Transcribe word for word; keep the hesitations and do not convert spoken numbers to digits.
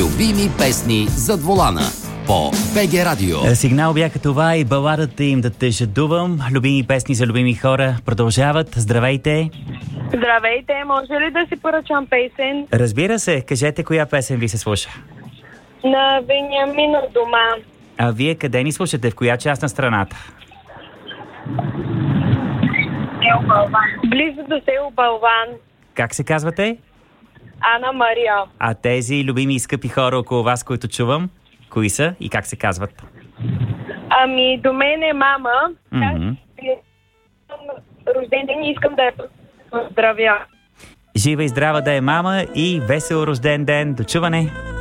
Любими песни зад волана по БГ Радио. Сигнал бяха това и баладата им "Да те жадувам". Любими песни за любими хора продължават. Здравейте! Здравейте, може ли да си поръчам песен? Разбира се, кажете коя песен ви се слуша. На Вениамин от дома. А вие къде ни слушате? В коя част на страната? Близо до село Балван. Как се казвате? Ана Мария. А тези любими и скъпи хора около вас, които чувам, кои са и как се казват? Ами, до мен е мама. Mm-hmm. Рожден ден и искам да я поздравя. Жива и здрава да е мама и весел рожден ден. До чуване!